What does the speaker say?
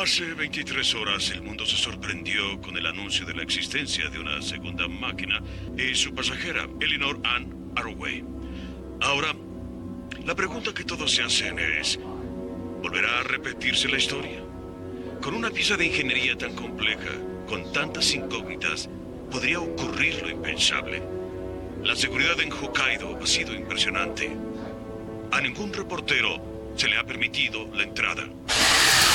Hace 23 horas el mundo se sorprendió con el anuncio de la existencia de una segunda máquina y su pasajera, Eleanor Ann Arroway. Ahora, la pregunta que todos se hacen es, ¿volverá a repetirse la historia? Con una pieza de ingeniería tan compleja, con tantas incógnitas, podría ocurrir lo impensable. La seguridad en Hokkaido ha sido impresionante. A ningún reportero se le ha permitido la entrada.